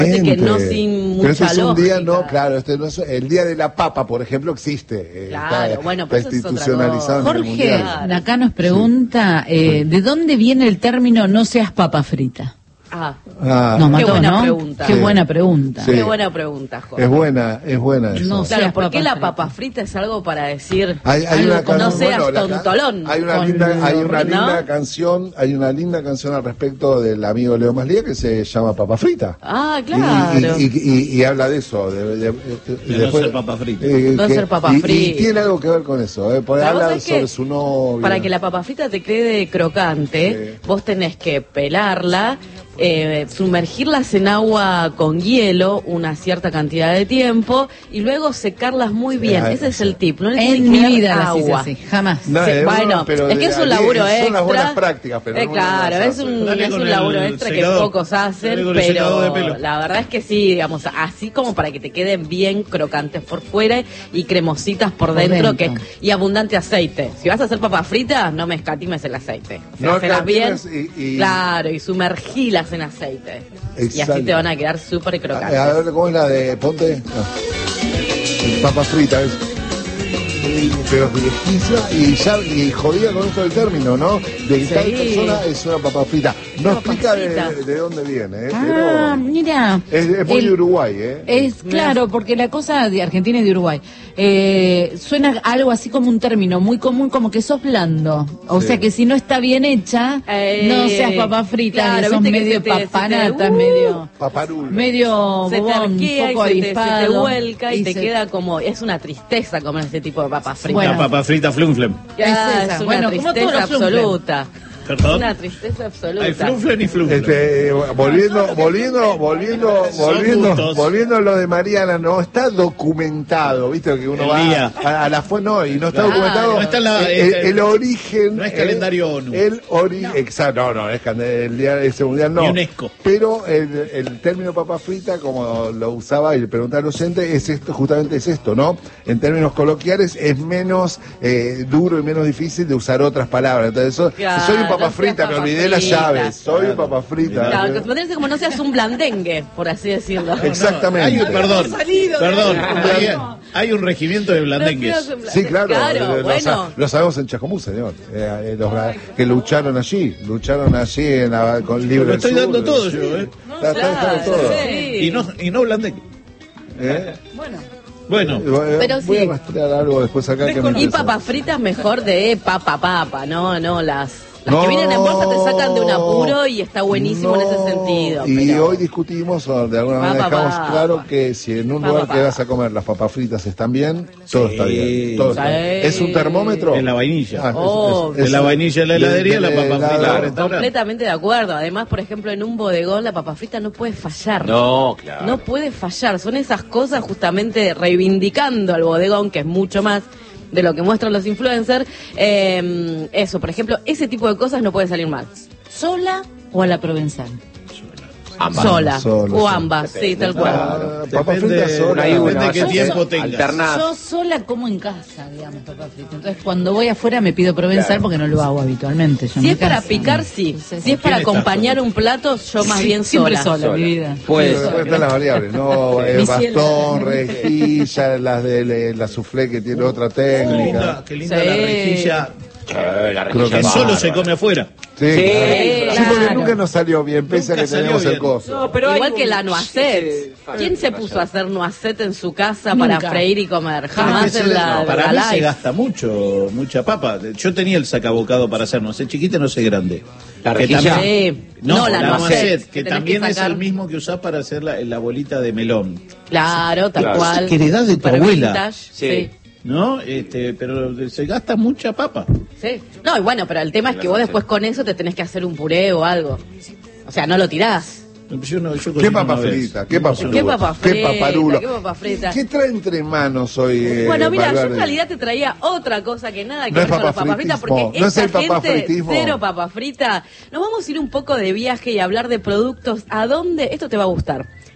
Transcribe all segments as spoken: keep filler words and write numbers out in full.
Parece que no sin mucha pero este es un lógica. día, no, claro, este no es, el día de la papa, por ejemplo, existe. Claro, está, bueno, pero está eso es otra institucionalizado cosa. en el Jorge, mundial. acá nos pregunta, eh, ¿de dónde viene el término no seas papa frita? Ah, Ah, Nos mató, qué buena ¿no? pregunta. Qué Sí. buena pregunta. Sí. qué buena pregunta, Jorge. es buena, es buena eso. No, Claro, seas ¿por qué papa la frita. papa frita es algo para decir Hay, hay algo una como no canción, seas bueno, la ca- tontolón? hay una con linda, hay lo- una ¿no? linda canción, hay una linda canción al respecto del amigo Leo Maslía que se llama Papa Frita. Ah, Y- claro. Y, y- y- y habla de eso, de, de- de- De no ser papa frita. No que- ser papa y- y frita. tiene algo que ver con eso, ¿eh? Porque Pero vos habla sabés sobre que su novio. Para que la papa frita te quede crocante, Sí. vos tenés que pelarla, eh, sumergirlas en agua con hielo una cierta cantidad de tiempo y luego secarlas muy bien. Ah, Ese es sí. el tip. No le tiene En que mi dar vida las hice agua. así, jamás. No, Sí, eh, bueno, pero es que de- es un de- laburo son extra. las buenas prácticas, pero Eh, no claro, las es hacen. un, Dale es con un el laburo extra secador. que pocos Dale hacen, con el secador de pero pelo. la verdad es que sí, digamos, así como para que te queden bien crocantes por fuera y cremositas por, Por dentro, dentro. que y abundante aceite. Si vas a hacer papas fritas, no me escatimes el aceite. O sea, No hacelas bien, escatimes y- y- claro, y sumergilas en aceite. Y así Exacto. te van a quedar súper crocantes. A, a ver, ¿cómo es la de Ponte? No. Papa frita, es. Y- Pero viejísima y ya y jodida con esto del término, ¿no? De que Sí. tal persona es una papa frita. No Una papa explica de, frita. de dónde viene, ¿eh? Ah, mira. Pero es, es muy El- de Uruguay, ¿eh? Es claro, porque la cosa de Argentina y de Uruguay eh, suena algo así como un término muy común, como que sos blando. O Sí. sea que si no está bien hecha, Eh, no seas papa frita, claro, que sos viste que medio se te- se te- papanata, uh, medio, Paparulo. medio Se te bobón, un arquea y poco se te, se te avispado. vuelca y, Y te se- queda como... Es una tristeza comer ese tipo de papas fritas. Bueno. La papa frita flumflem. Ya, Es esa. es una Bueno, como tristeza todos los flumflem. absoluta. Perdón. Una tristeza absoluta. Hay flumflem y flumflem. Este, eh, volviendo, volviendo, volviendo, Son volviendo, gustos. volviendo a lo de Mariana, no está documentado, viste que uno El va día. a, a la fuente, no, y no está Claro. documentado No está en la- el, el- este- el origen, no es eh, calendario ONU. el origen, exacto, no, no, es can- el día ese mundial no, Ni UNESCO. pero el, el término papa frita, como lo usaba y le preguntaba al oyente, es esto, justamente es esto, ¿no? En términos coloquiales es menos eh, duro y menos difícil de usar otras palabras. Entonces, so- Claro, soy un papa no seas frita, me papa olvidé las frita. llaves, soy un papa frita. Claro, que podría ser como no seas un blandengue, por así decirlo. Exactamente. Hay un, perdón, salido, perdón, ¿no? hay, hay un regimiento de No blandengues. seas un blandengue. Sí, claro, Claro, lo, lo bueno. sa- lo sabemos en Chascomús, señor. Eh, eh, los bra- que lucharon allí, lucharon allí en la, con Libre Lo del estoy Sur, dando todo sí. yo, ¿eh? Está- está- está Claro, todo. sí. Y no, y no blandengue. ¿Eh? Bueno, Eh, Pero Voy sí. a rastrear algo después acá que me Y interesa. papas fritas mejor de papa papa, no, no las... Las No. que vienen en bolsa te sacan de un apuro y está buenísimo en ese No. sentido. Y pero- hoy discutimos, o de alguna manera Pa, pa, dejamos pa. claro que si en un Pa, lugar pa, que pa. vas a comer las papas fritas están bien, todo Sí. está bien. Todo está Sí. bien. ¿Es un termómetro? Es la vainilla. Ah, es- Oh. es- De la vainilla de la heladería, la papa del frita helado. del restaurante. Completamente de acuerdo. Además, por ejemplo, en un bodegón la papa frita no puede fallar. No, claro. No puede fallar. Son esas cosas justamente reivindicando al bodegón, que es mucho más de lo que muestran los influencers. Eh, eso, por ejemplo, ese tipo de cosas no puede salir mal. ¿Sola o a la provenzal? Ambas. Sola. Sola, o sola. ambas, sí, tal cual. Ah, papas Depende, fritas sola. Hay una, depende qué vas a- tiempo tengas. alternás. Yo sola como en casa, digamos, papa frita. Entonces cuando voy afuera me pido provenzal Claro. porque no lo hago habitualmente. Yo en Si mi es para casa. picar, sí. Sí, sí. Si es para ¿Quién está acompañar sola? un plato, yo más Sí, bien siempre sola. sola, mi vida. Puede Pero ser. después están las variables, ¿no? Eh, Mi bastón, cielo. rejilla, las de la soufflé que tiene otra Qué técnica. linda, qué linda Sí. la rejilla. Eh, la Creo rejilla Que que solo bárbara. se come afuera. Sí, Sí, claro. Sí, porque claro. nunca nos salió bien, pese a Nunca que salió teníamos el bien. coso. No, pero hay Igual que un- la noisette. Sí, ¿Quién se fácil, puso a hacer noisette en su casa Nunca. para freír y comer? Pero Jamás es que en se- la, no, para la mí se life. gasta mucho, mucha papa. Yo tenía el sacabocado para hacer, no sé chiquita, no sé grande. La Que rejilla. también- Sí. No, No, la, la noisette, noisette, que que tenés también que es sacar- el mismo que usás para hacer la, la bolita de melón. Claro, tal Claro. cual. Que heredad de tu Super abuela. vintage, Sí. Sí. ¿No? Este, pero se gasta mucha papa. sí. No, y bueno, pero el tema es que vos después con eso te tenés que hacer un puré o algo. O sea, no lo tirás. Yo no, yo ¿Qué cocino papa una vez. frita? ¿Qué No papa sé lo ¿Qué que- papa ¿Qué frita? paparulo? ¿Qué papa frita? ¿Qué trae entre manos hoy? eh, Bueno, mira, yo en Valverde? realidad te traía otra cosa que nada que No ver es con las papas papafritismo, fritas, porque no es esta el papafritismo. gente, cero papa frita. Nos vamos a ir un poco de viaje y hablar de productos. ¿A dónde? Esto te va a gustar.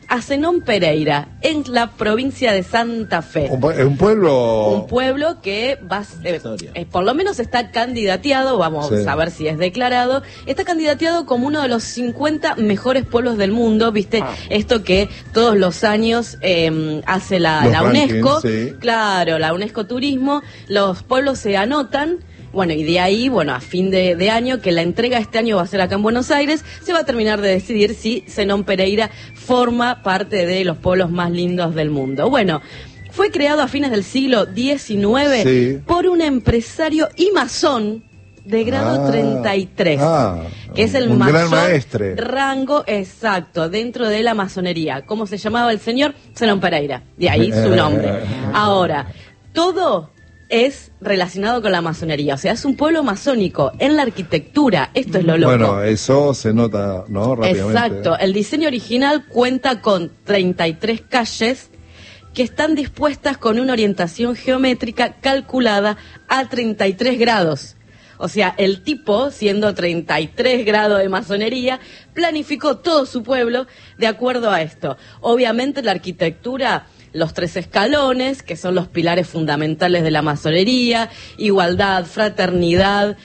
a Zenón Pereira, en la provincia de Santa Fe. Un, pue- un pueblo... Un pueblo que va, eh, eh, por lo menos está candidateado, vamos Sí. a ver si es declarado, está candidateado como uno de los cincuenta mejores pueblos del mundo, ¿viste? Ah. Esto que todos los años eh, hace la, Los la rankings, UNESCO, sí. claro, la UNESCO Turismo, los pueblos se anotan. Bueno, y de ahí, bueno, a fin de, de año, que la entrega este año va a ser acá en Buenos Aires, se va a terminar de decidir si Zenón Pereira forma parte de los pueblos más lindos del mundo. Bueno, fue creado a fines del siglo diecinueve Sí. por un empresario y masón de grado Ah, treinta y tres, ah, que es el un gran mayor maestre. rango exacto dentro de la masonería. ¿Cómo se llamaba el señor? Zenón Pereira, de ahí su nombre. Ahora, todo es relacionado con la masonería, o sea, es un pueblo masónico en la arquitectura, esto es lo loco. Bueno, eso se nota, ¿no? Rápidamente. Exacto, el diseño original cuenta con treinta y tres calles que están dispuestas con una orientación geométrica calculada a treinta y tres grados. O sea, el tipo, siendo treinta y tres grados de masonería, planificó todo su pueblo de acuerdo a esto. Obviamente la arquitectura, los tres escalones, que son los pilares fundamentales de la masonería, igualdad, fraternidad,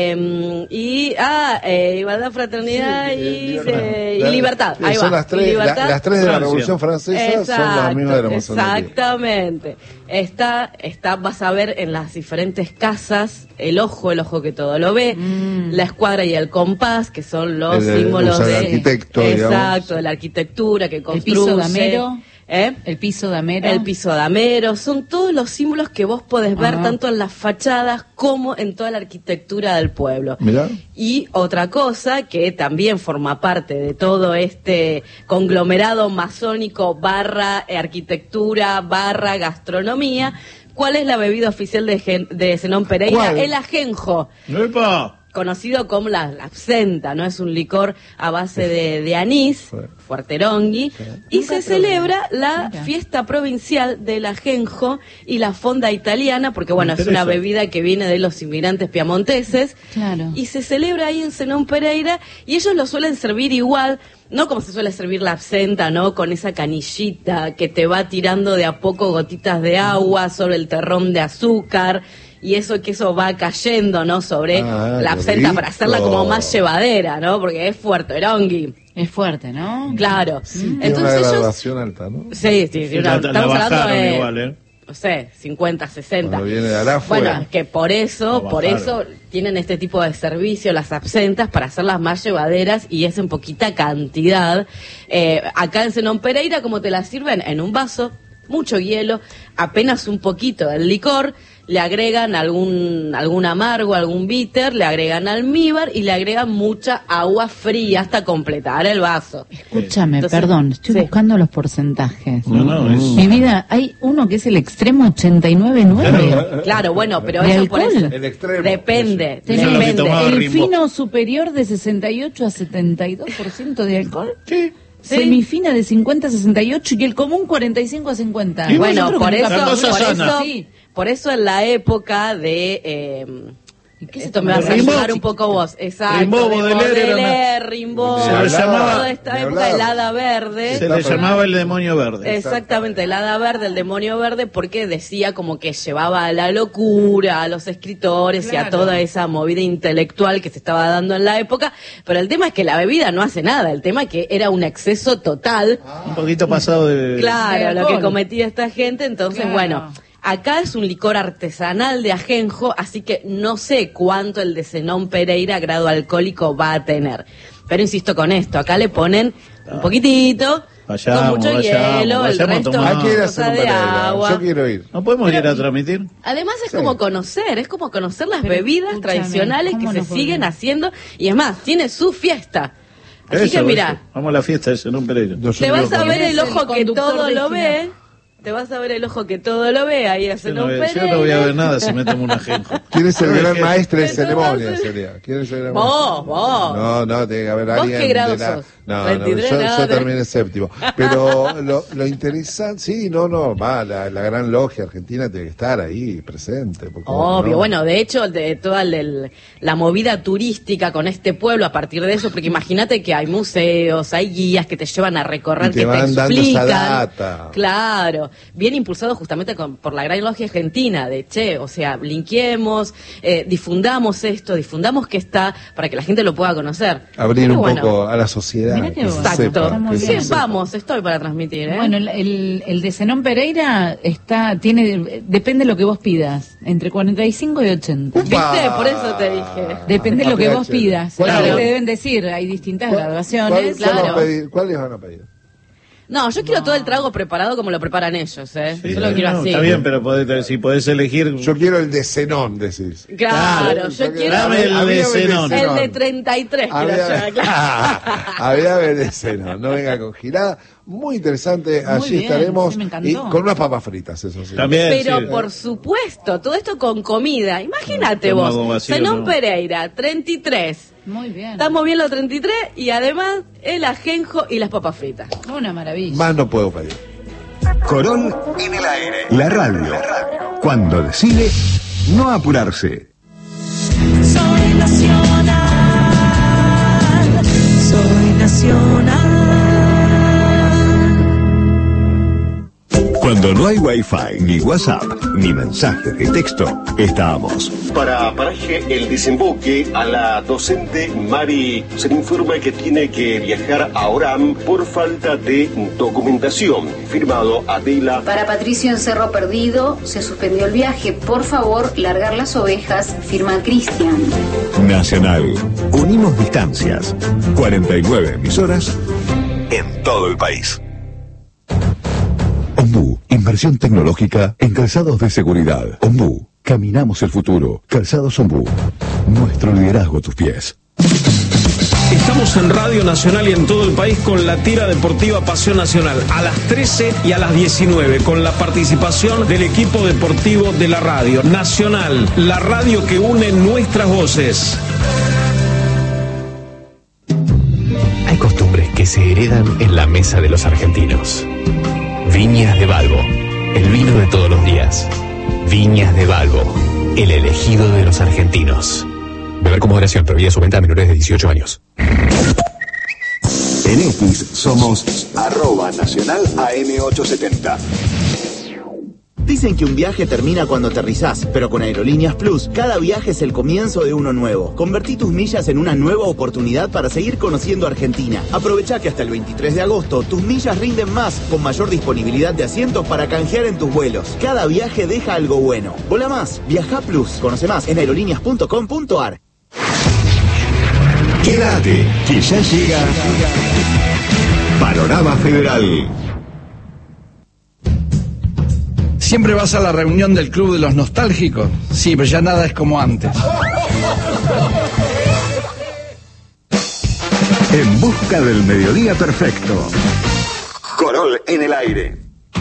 eh, y, ah, eh, igualdad, fraternidad Sí, y, eh, libertad. eh, y libertad. Sí, Ahí son va. las tres, Y la- libertad. las tres de la Francia. Revolución Francesa son las mismas de la masonería. Exactamente. Está, está, vas a ver en las diferentes casas el ojo, el ojo que todo lo ve, Mm. la escuadra y el compás, que son los El de- símbolos usa el de arquitecto, exacto, digamos. de la arquitectura que El construye. piso damero. ¿Eh? El piso damero. El piso damero, son todos los símbolos que vos podés ver Ajá. tanto en las fachadas como en toda la arquitectura del pueblo. Mirá. Y otra cosa que también forma parte de todo este conglomerado masónico barra eh, arquitectura barra gastronomía, ¿cuál es la bebida oficial de, Gen- de Zenón Pereira? ¿Cuál? El ajenjo, ¡Epa! conocido como la, la absenta, ¿no? Es un licor a base de, de anís, Sí. fuerterongui, y Nunca se probé. celebra la Mira. fiesta provincial del ajenjo y la fonda italiana, porque bueno, Me es una interesa. bebida que viene de los inmigrantes piamonteses, Claro. y se celebra ahí en Zenón Pereira, y ellos lo suelen servir igual, no como se suele servir la absenta, ¿no? Con esa canillita que te va tirando de a poco gotitas de agua sobre el terrón de azúcar, y eso que eso va cayendo, ¿no? Sobre Ah, la qué absenta para hacerla rico. como más llevadera, ¿no? Porque es fuerterongui, Es fuerte, ¿no? claro. Tiene una Entonces ellos... graduación alta, ¿no? Sí, sí, sí, La- una- la estamos hablando bajaron de... igual, ¿eh? No sé, cincuenta, sesenta. Cuando viene de Arafue. Bueno, que por eso, No, por bajaron. eso tienen este tipo de servicio, las absentas, para hacerlas más llevaderas y es en poquita cantidad. Eh, acá en Zenón Pereira, como te la sirven, en un vaso, mucho hielo, apenas un poquito del licor, le agregan algún algún amargo, algún bitter, le agregan almíbar y le agregan mucha agua fría hasta completar el vaso. Escúchame, Entonces, perdón, estoy sí. buscando los porcentajes. No, no, es... Mi vida, hay uno que es el extremo ochenta y nueve nueve. Claro, bueno, pero ¿De eso por alcohol? eso. El extremo. Depende, Eso es lo que depende. tomaba El Rimbaud. fino superior de sesenta y ocho a setenta y dos por ciento de alcohol. Sí. Sí. Semifina de cincuenta a sesenta y ocho y el común cuarenta y cinco a cincuenta. Y Bueno, Yo creo por que eso, nunca- La cosa por sana. eso, Sí. por eso en la época de eh, ¿Y qué se esto me tomaba? vas a Rimbaud. ayudar un poco vos, exacto. Rimbaud, de Baudelaire era una- Baudelaire, Rimbaud, Se lo llamaba- toda esta ni época hablar. del hada verde. Se le llamaba el demonio verde. Exactamente, el hada verde, el demonio verde, porque decía como que llevaba a la locura a los escritores y a Claro. toda esa movida intelectual que se estaba dando en la época. Pero el tema es que la bebida no hace nada, el tema es que era un exceso total. Un poquito pasado de... Claro, de lo que alcohol. cometía esta gente, entonces Claro. bueno, acá es un licor artesanal de ajenjo, así que no sé cuánto el de Zenón Pereira grado alcohólico va a tener. Pero insisto con esto, acá le ponen un poquitito, Vayamos, con mucho vayamos, hielo, el vayamos a resto tomar. Hay que ir a cosa hacer un de Pereira. agua. Yo quiero ir. ¿No podemos Pero- ir a transmitir? Además es Sí. como conocer, es como conocer las Pero bebidas escúchame, tradicionales que ¿cómo se nos siguen volvemos? haciendo y es más, tiene su fiesta. Así Eso, que mira, eso. Vamos a la fiesta de Zenón Pereira. Yo te quiero vas a con- ver el Es el ojo que conductor todo del lo ve. final. Te vas a ver el ojo que todo lo ve, ahí a Yo no, Zenón voy- yo Pereira. no voy a ver nada si me tomo un ajenjo. ¿Quién es el No, gran es que- maestro de Entonces- ceremonia? Sería? ¿Quién es el gran Vos, vos. No, no, tiene que haber ¿Vos alguien qué grado de la... sos? No, no, veintitrés, yo, nada, yo de- terminé séptimo. Pero lo, lo interesante, sí, no, no, va, la, la gran logia argentina tiene que estar ahí, presente. porque, Obvio, ¿no? bueno, de hecho, de toda el- la movida turística con este pueblo a partir de eso, porque imagínate que hay museos, hay guías que te llevan a recorrer, Y te que van te dando explican. esa data. Claro, bien impulsado justamente con- por la gran logia argentina, de che, o sea, linkeemos, eh, difundamos esto, difundamos que está, para que la gente lo pueda conocer. Abrir Pero un bueno, poco a la sociedad. Mirá qué que se bueno. sepa, exacto. Está muy que Sí, se bien. sepa. vamos, estoy para transmitir, ¿eh? Bueno, el, el, el de Zenón Pereira está, tiene, depende de lo que vos pidas, entre cuarenta y cinco y ochenta. ¿Viste? Por eso te dije. Depende de lo que vos P H. pidas. ¿Cuál Claro, es? te deben decir, hay distintas ¿Cuál- graduaciones, cuál- claro. cuál pedir- ¿Cuáles van a pedir? No, yo quiero todo el trago preparado como lo preparan ellos, ¿eh? Sí, yo lo quiero no, así. Está bien, pero podés, si podés elegir... Yo quiero el de Zenón, decís. Claro, Claro, yo yo quiero dame el A mí de dame el de Zenón. Zenón. el de treinta y tres. Quiero Había, yo, claro. había ver de Zenón, no venga con girada. Muy interesante, Muy allí bien, estaremos sí, me encantó. y con unas papas fritas, eso sí. También, Pero sí. por supuesto, todo esto con comida. Imagínate Estómago vos, vacío, Zenón no. Pereira, treinta y tres. Muy bien. Estamos bien los treinta y tres y además el ajenjo y las papas fritas. Una maravilla. Más no puedo pedir. Corol en el aire. La radio. Cuando decide no apurarse. Soy nacional, soy nacional. Cuando no hay wifi, ni WhatsApp, ni mensaje de texto, estamos. Para Paraje el desemboque, a la docente Mari se le informa que tiene que viajar a Orán por falta de documentación. Firmado Adela. Para Patricio en Cerro Perdido se suspendió el viaje. Por favor, largar las ovejas. Firma Cristian. Nacional. Unimos distancias. cuarenta y nueve emisoras en todo el país. Ombú, inversión tecnológica en calzados de seguridad. Ombú, caminamos el futuro. Calzados Ombú, nuestro liderazgo a tus pies. Estamos en Radio Nacional y en todo el país con la tira deportiva Pasión Nacional a las trece y a las diecinueve con la participación del equipo deportivo de la radio Nacional, la radio que une nuestras voces. Hay costumbres que se heredan en la mesa de los argentinos. Viñas de Balbo, el vino de todos los días. Viñas de Balbo, el elegido de los argentinos. Beber con moderación, prohibida su venta a menores de dieciocho años. En X somos arroba nacional A M ochocientos setenta. Dicen que un viaje termina cuando aterrizás, pero con Aerolíneas Plus, cada viaje es el comienzo de uno nuevo. Convertí tus millas en una nueva oportunidad para seguir conociendo Argentina. Aprovecha que hasta el veintitrés de agosto tus millas rinden más, con mayor disponibilidad de asientos para canjear en tus vuelos. Cada viaje deja algo bueno. Vola más, viaja Plus. Conoce más en aerolíneas punto com punto ar. Quédate, que ya llega Panorama Federal. ¿Siempre vas a la reunión del Club de los Nostálgicos? Sí, pero ya nada es como antes. En busca del mediodía perfecto. Corol en el aire.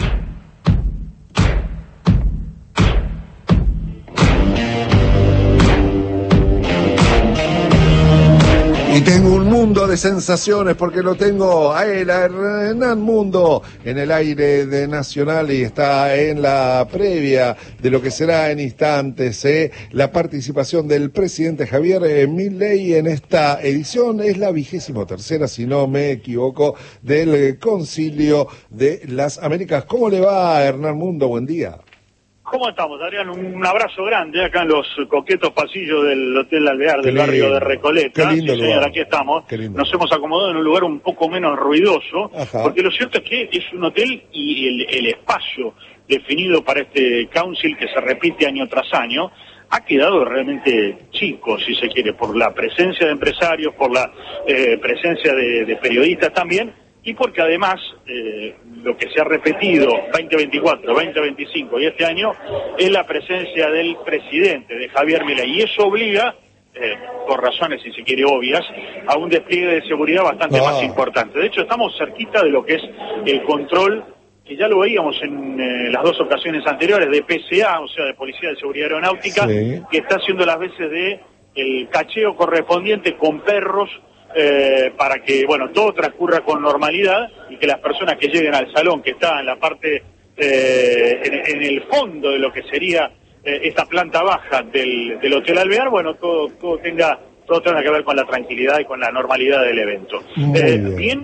Y tengo un mundo de sensaciones porque lo tengo a él, a Hernán Mundo, en el aire de Nacional y está en la previa de lo que será en instantes ¿eh? la participación del presidente Javier eh, Milei en esta edición. Es la vigésimo tercera, si no me equivoco, del eh, Concilio de las Américas. ¿Cómo le va, Hernán Mundo? Buen día. ¿Cómo estamos, Adrián? Un abrazo grande acá en los coquetos pasillos del Hotel Alvear del Qué barrio lindo. de Recoleta. Qué lindo Sí, señor, lugar. aquí estamos. Qué lindo. Nos hemos acomodado en un lugar un poco menos ruidoso, Ajá. porque lo cierto es que es un hotel y el, el espacio definido para este council que se repite año tras año ha quedado realmente chico, si se quiere, por la presencia de empresarios, por la eh, presencia de, de periodistas también, y porque además eh, lo que se ha repetido veinte veinticuatro, veinte veinticinco y este año es la presencia del presidente, de Javier Milei, y eso obliga, eh, por razones si se quiere obvias, a un despliegue de seguridad bastante Ah. más importante. De hecho, estamos cerquita de lo que es el control que ya lo veíamos en eh, las dos ocasiones anteriores, de P C A, o sea, de Policía de Seguridad Aeronáutica, sí, que está haciendo las veces de el cacheo correspondiente con perros, eh, para que, bueno, todo transcurra con normalidad y que las personas que lleguen al salón, que está en la parte, eh, en, en el fondo de lo que sería eh, esta planta baja del, del Hotel Alvear, bueno, todo, todo tenga, todo tenga que ver con la tranquilidad y con la normalidad del evento. Eh, bien. ¿Bien?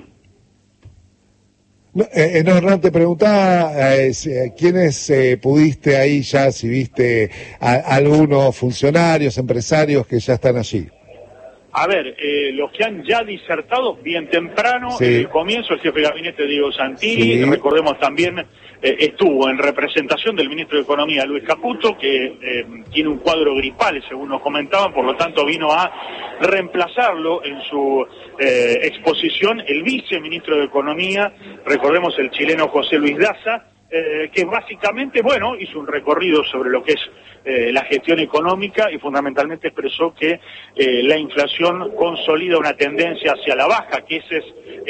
No, eh, no, Hernán, te preguntaba eh, quiénes eh, pudiste ahí ya, si viste a, a algunos funcionarios, empresarios que ya están allí. A ver, eh, los que han ya disertado bien temprano, sí, en el comienzo, el jefe de gabinete Diego Santilli, sí, recordemos también, eh, estuvo en representación del ministro de Economía Luis Caputo, que eh, tiene un cuadro gripal, según nos comentaban, por lo tanto vino a reemplazarlo en su eh, exposición el viceministro de Economía, recordemos el chileno José Luis Daza, eh, que básicamente, bueno, hizo un recorrido sobre lo que es eh, la gestión económica y fundamentalmente expresó que eh, la inflación consolida una tendencia hacia la baja, que ese es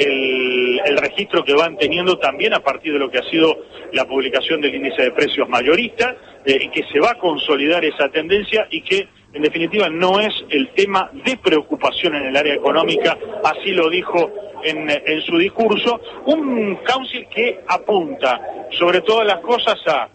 el, el registro que van teniendo también a partir de lo que ha sido la publicación del índice de precios mayorista, eh, y que se va a consolidar esa tendencia y que en definitiva no es el tema de preocupación en el área económica, así lo dijo en, en su discurso, un council que apunta sobre todas las cosas a,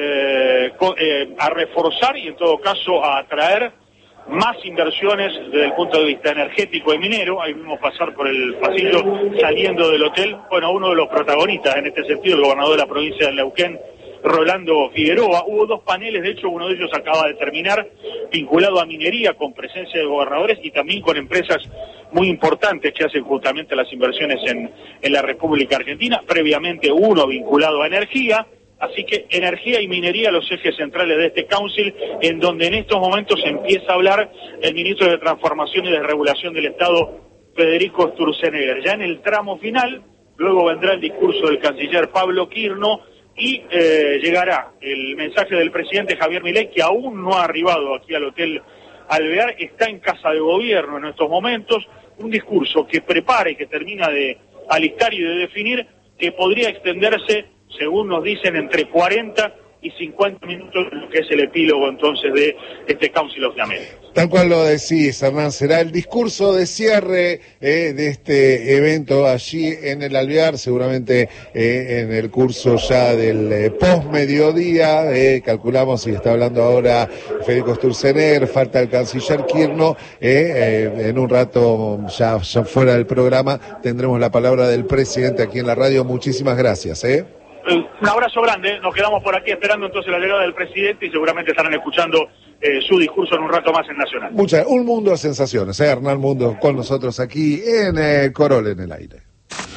eh, eh, a reforzar y en todo caso a atraer más inversiones desde el punto de vista energético y minero. Ahí vimos pasar por el pasillo saliendo del hotel, bueno, uno de los protagonistas en este sentido, el gobernador de la provincia de Neuquén, Rolando Figueroa. Hubo dos paneles, de hecho uno de ellos acaba de terminar, vinculado a minería con presencia de gobernadores y también con empresas muy importantes que hacen justamente las inversiones en, en la República Argentina, previamente uno vinculado a energía, así que energía y minería los ejes centrales de este council, en donde en estos momentos empieza a hablar el ministro de Transformación y Desregulación del Estado, Federico Sturzenegger. Ya en el tramo final, luego vendrá el discurso del canciller Pablo Quirno, y eh, llegará el mensaje del presidente Javier Milei, que aún no ha arribado aquí al Hotel Alvear, está en Casa de Gobierno en estos momentos, un discurso que prepara y que termina de alistar y de definir, que podría extenderse, según nos dicen, entre cuarenta y cincuenta minutos, lo que es el epílogo entonces de este Council of the Americas. Tal cual lo decís, Hernán, será el discurso de cierre eh, de este evento allí en el Alvear, seguramente eh, en el curso ya del eh, post-mediodía, eh, calculamos, y está hablando ahora Federico Sturzenegger, falta el canciller Quirno, eh, eh, en un rato ya, ya fuera del programa tendremos la palabra del presidente aquí en la radio. Muchísimas gracias. Eh. Un abrazo grande, nos quedamos por aquí esperando entonces la llegada del presidente y seguramente estarán escuchando eh, su discurso en un rato más en Nacional. Muchas, un mundo de sensaciones, ¿eh? Hernán Mundo con nosotros aquí en eh, Corol en el aire.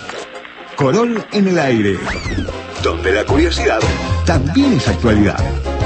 Corol en el aire, donde la curiosidad también es actualidad.